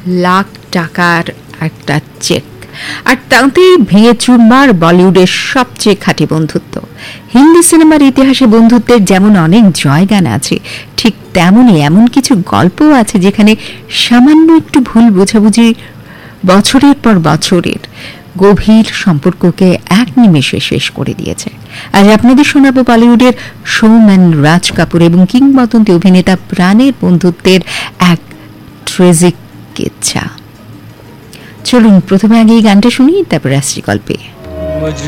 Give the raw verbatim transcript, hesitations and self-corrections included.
লাখ টাকার একটা চেক, আর তাতেই ভেঙে চুরমার বলিউডের সবচেয়ে খাঁটি বন্ধুত্ব। হিন্দি সিনেমার ইতিহাসে বন্ধুত্বের যেমন অনেক জয়গান আছে, ঠিক তেমনই এমন কিছু গল্পও আছে যেখানে সামান্য একটু ভুল বোঝাবুঝি বছরের পর বছরের গভীর সম্পর্ককে এক নিমেষে শেষ করে দিয়েছে। আজ আপনাদের শোনাবো বলিউডের শোম্যান রাজ কাপুর এবং কিংবদন্তি অভিনেতা প্রাণের বন্ধুত্বের এক ট্রেজিক কিচ্ছা। চলুন প্রথমে আগে এই গানটা শুনি, তারপর আসছি গল্পে।